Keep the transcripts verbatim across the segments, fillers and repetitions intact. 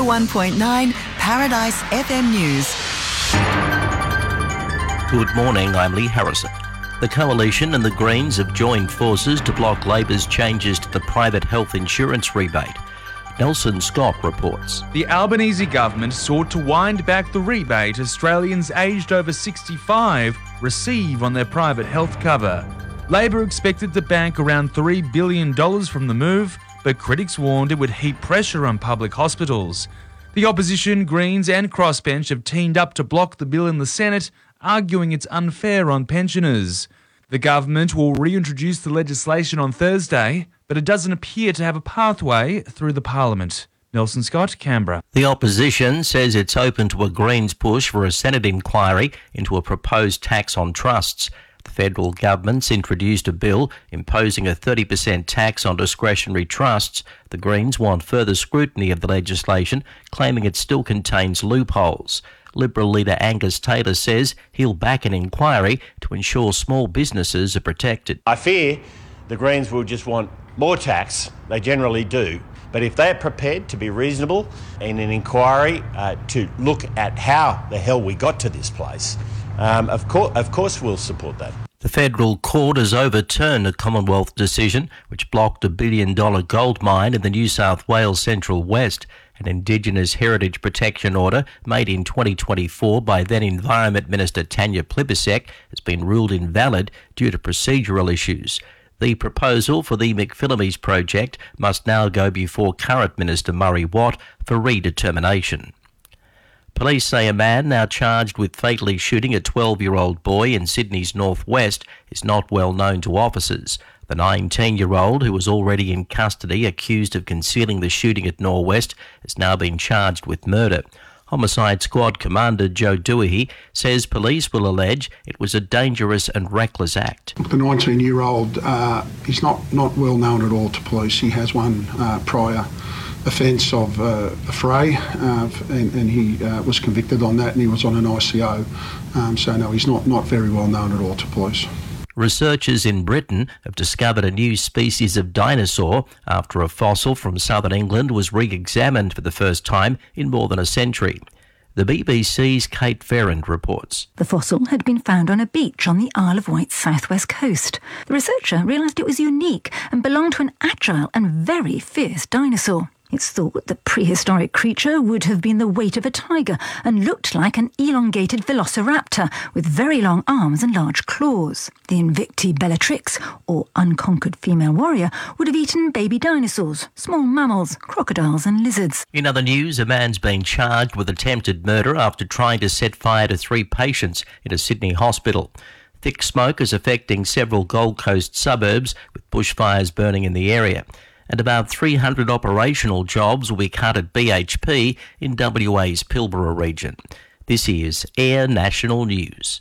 oh one point nine Paradise F M News. Good morning, I'm Lee Harrison. The Coalition and the Greens have joined forces to block Labor's changes to the private health insurance rebate. Nelson Scott reports. The Albanese government sought to wind back the rebate Australians aged over sixty-five receive on their private health cover. Labor expected to bank around three billion dollars from the move, but critics warned it would heap pressure on public hospitals. The opposition, Greens and Crossbench have teamed up to block the bill in the Senate, arguing it's unfair on pensioners. The government will reintroduce the legislation on Thursday, but it doesn't appear to have a pathway through the Parliament. Nelson Scott, Canberra. The opposition says it's open to a Greens push for a Senate inquiry into a proposed tax on trusts. The federal government's introduced a bill imposing a thirty percent tax on discretionary trusts. The Greens want further scrutiny of the legislation, claiming it still contains loopholes. Liberal leader Angus Taylor says he'll back an inquiry to ensure small businesses are protected. I fear the Greens will just want more tax. They generally do. But if they're prepared to be reasonable in an inquiry uh, to look at how the hell we got to this place, um, of, course, of course we'll support that. The federal court has overturned a Commonwealth decision which blocked a billion dollar gold mine in the New South Wales Central West. An Indigenous Heritage Protection Order made in twenty twenty-four by then Environment Minister Tanya Plibersek has been ruled invalid due to procedural issues. The proposal for the McPhillamys project must now go before current Minister Murray Watt for redetermination. Police say a man now charged with fatally shooting a twelve-year-old boy in Sydney's northwest is not well known to officers. The nineteen-year-old, who was already in custody accused of concealing the shooting at Norwest, has now been charged with murder. Homicide Squad Commander Joe Doohy says police will allege it was a dangerous and reckless act. The nineteen-year-old uh, is not, not well known at all to police. He has one uh, prior offence of uh, a fray, uh, and, and he uh, was convicted on that, and he was on an I C O. Um, so no, he's not, not very well known at all to police. Researchers in Britain have discovered a new species of dinosaur after a fossil from southern England was re-examined for the first time in more than a century. The B B C's Kate Ferrand reports. The fossil had been found on a beach on the Isle of Wight's southwest coast. The researcher realised it was unique and belonged to an agile and very fierce dinosaur. It's thought the prehistoric creature would have been the weight of a tiger and looked like an elongated velociraptor with very long arms and large claws. The Invicti Bellatrix, or unconquered female warrior, would have eaten baby dinosaurs, small mammals, crocodiles and lizards. In other news, a man's been charged with attempted murder after trying to set fire to three patients in a Sydney hospital. Thick smoke is affecting several Gold Coast suburbs, with bushfires burning in the area. And about three hundred operational jobs will be cut at B H P in W A's Pilbara region. This is Air National News.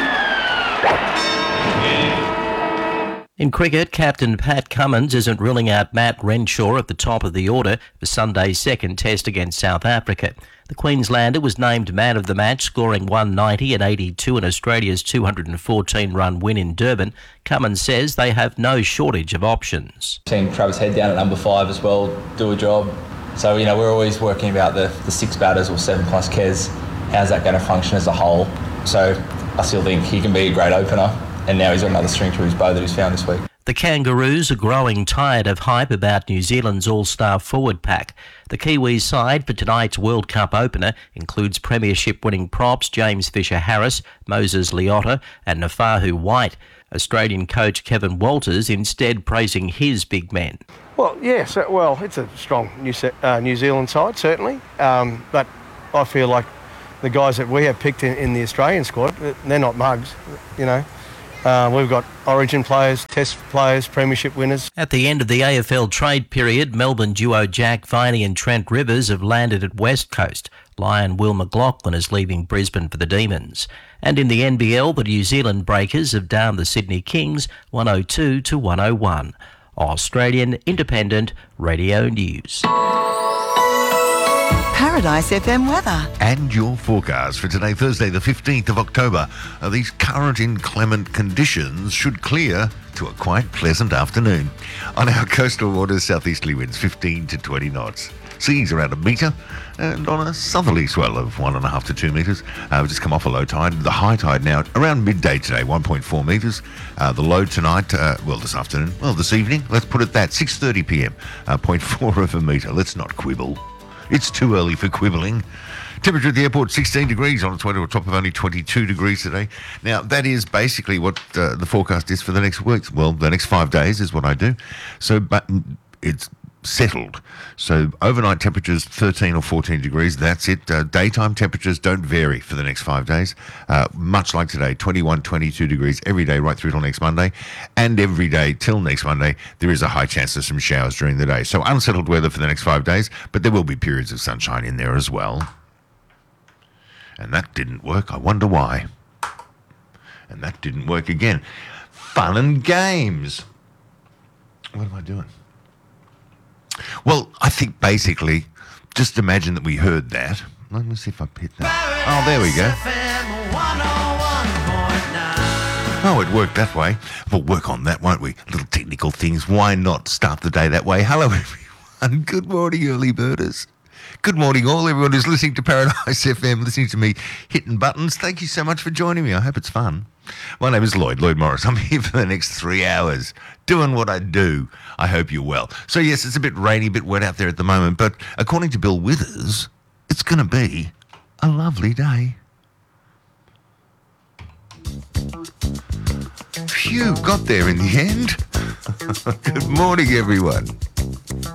In cricket, Captain Pat Cummins isn't ruling out Matt Renshaw at the top of the order for Sunday's second test against South Africa. The Queenslander was named man of the match, scoring one ninety and eighty-two in Australia's two hundred fourteen run win in Durban. Cummins says they have no shortage of options. Seen Travis Head down at number five as well, do a job. So, you know, we're always working about the, the six batters or seven plus Kes. How's that going to function as a whole? So I still think he can be a great opener. And now he's got another string to his bow that he's found this week. The Kangaroos are growing tired of hype about New Zealand's all-star forward pack. The Kiwis side for tonight's World Cup opener includes premiership-winning props James Fisher-Harris, Moses Leota and Nafahu White. Australian coach Kevin Walters instead praising his big men. Well, yes, well, it's a strong New, uh, New Zealand side, certainly. Um, but I feel like the guys that we have picked in, in the Australian squad, they're not mugs, you know. Uh, we've got Origin players, Test players, Premiership winners. At the end of the A F L trade period, Melbourne duo Jack Viney and Trent Rivers have landed at West Coast. Lion Will McLaughlin is leaving Brisbane for the Demons. And in the N B L, the New Zealand Breakers have downed the Sydney Kings one oh two to one oh one. Australian Independent Radio News. Paradise F M weather. And your forecast for today, Thursday, the fifteenth of October. Uh, these current inclement conditions should clear to a quite pleasant afternoon. On our coastal waters, southeasterly winds fifteen to twenty knots. Seas around a metre, and on a southerly swell of one and a half to two metres. Uh, we've just come off a low tide. The high tide now around midday today, one point four metres. Uh, the low tonight, uh, well, this afternoon, well, this evening, let's put it that, six thirty p.m, uh, zero point four of a metre. Let's not quibble. It's too early for quibbling. Temperature at the airport, sixteen degrees on its way to a top of only twenty-two degrees today. Now, that is basically what uh, the forecast is for the next week. Well, the next five days is what I do. So, but it's settled. So overnight temperatures thirteen or fourteen degrees, that's it. Uh, daytime temperatures don't vary for the next five days. Uh, much like today, twenty-one, twenty-two degrees every day right through till next Monday. And every day till next Monday, there is a high chance of some showers during the day. So unsettled weather for the next five days, but there will be periods of sunshine in there as well. And that didn't work. I wonder why. And that didn't work again. Fun and games. What am I doing? Well, I think basically, just imagine that we heard that. Let me see if I hit that. Oh, there we go. Oh, it worked that way. We'll work on that, won't we? Little technical things. Why not start the day that way? Hello, everyone. Good morning, early birders. Good morning, all. Everyone who's listening to Paradise F M, listening to me hitting buttons. Thank you so much for joining me. I hope it's fun. My name is Lloyd, Lloyd Morris. I'm here for the next three hours doing what I do. I hope you're well. So, yes, it's a bit rainy, a bit wet out there at the moment, but according to Bill Withers, it's going to be a lovely day. Phew, got there in the end. Good morning, everyone.